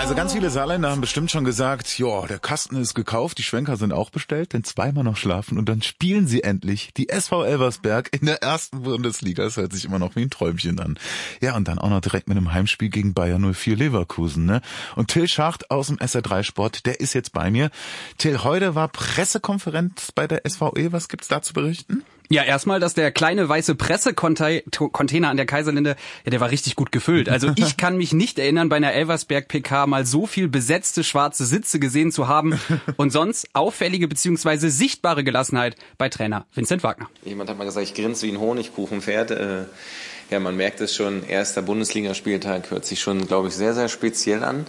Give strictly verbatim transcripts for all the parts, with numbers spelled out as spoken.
Also ganz viele Saarländer haben bestimmt schon gesagt, ja, der Kasten ist gekauft, die Schwenker sind auch bestellt, denn zweimal noch schlafen und dann spielen sie endlich die S V Elversberg in der ersten Bundesliga. Das hört sich immer noch wie ein Träumchen an. Ja, und dann auch noch direkt mit einem Heimspiel gegen Bayer null vier Leverkusen, ne? Und Till Schacht aus dem S R drei Sport, der ist jetzt bei mir. Till, heute war Pressekonferenz bei der S V E. Was gibt's da zu berichten? Ja, erstmal, dass der kleine weiße Pressecontainer an der Kaiserlinde, ja, der war richtig gut gefüllt. Also ich kann mich nicht erinnern, bei einer Elversberg-P K mal so viel besetzte schwarze Sitze gesehen zu haben und sonst auffällige bzw. sichtbare Gelassenheit bei Trainer Vincent Wagner. Jemand hat mal gesagt, ich grinse wie ein Honigkuchenpferd. Äh, ja, man merkt es schon, erster Bundesligaspieltag hört sich schon, glaube ich, sehr, sehr speziell an.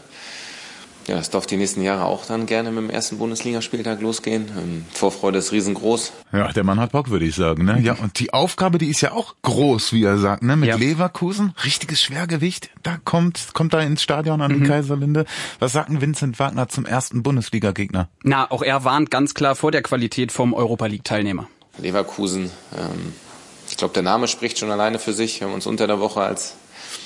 Ja, es darf die nächsten Jahre auch dann gerne mit dem ersten Bundesligaspieltag losgehen. Ähm, Vorfreude ist riesengroß. Ja, der Mann hat Bock, würde ich sagen, ne? Ja, und die Aufgabe, die ist ja auch groß, wie er sagt, ne? Mit ja. Leverkusen, richtiges Schwergewicht. Da kommt, kommt da ins Stadion an die mhm. Kaiserlinde. Was sagt denn Vincent Wagner zum ersten Bundesliga-Gegner? Na, auch er warnt ganz klar vor der Qualität vom Europa-League-Teilnehmer. Leverkusen, ähm, ich glaube, der Name spricht schon alleine für sich. Wir haben uns unter der Woche, als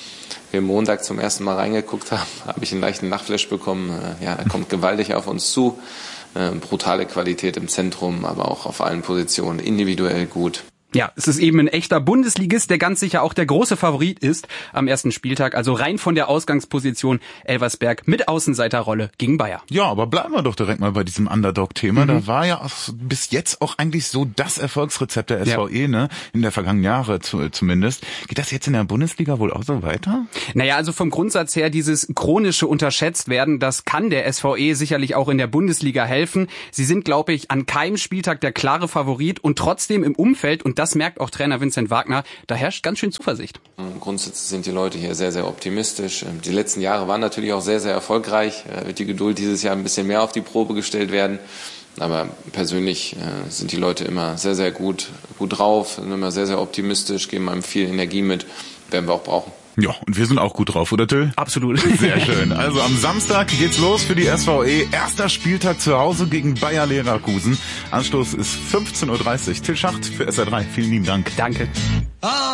wir Montag zum ersten Mal reingeguckt haben, habe ich einen leichten Nachflash bekommen. Ja, er kommt gewaltig auf uns zu. Äh, brutale Qualität im Zentrum, aber auch auf allen Positionen, individuell gut. Ja, es ist eben ein echter Bundesligist, der ganz sicher auch der große Favorit ist am ersten Spieltag. Also rein von der Ausgangsposition Elversberg mit Außenseiterrolle gegen Bayer. Ja, aber bleiben wir doch direkt mal bei diesem Underdog-Thema. Mhm. Da war ja bis jetzt auch eigentlich so das Erfolgsrezept der S V E, ja. ne? In der vergangenen Jahre zumindest. Geht das jetzt in der Bundesliga wohl auch so weiter? Naja, also vom Grundsatz her, dieses chronische unterschätzt werden, das kann der S V E sicherlich auch in der Bundesliga helfen. Sie sind, glaube ich, an keinem Spieltag der klare Favorit und trotzdem im Umfeld, und das merkt auch Trainer Vincent Wagner, da herrscht ganz schön Zuversicht. Grundsätzlich sind die Leute hier sehr, sehr optimistisch. Die letzten Jahre waren natürlich auch sehr, sehr erfolgreich. Wird die Geduld dieses Jahr ein bisschen mehr auf die Probe gestellt werden. Aber persönlich sind die Leute immer sehr, sehr gut, gut drauf, sind immer sehr, sehr optimistisch, geben einem viel Energie mit, werden wir auch brauchen. Ja, und wir sind auch gut drauf, oder Till? Absolut. Sehr schön. Also am Samstag geht's los für die S V E. Erster Spieltag zu Hause gegen Bayer Leverkusen. Anstoß ist fünfzehn Uhr dreißig. Till Schacht für S R drei. Vielen lieben Dank. Danke.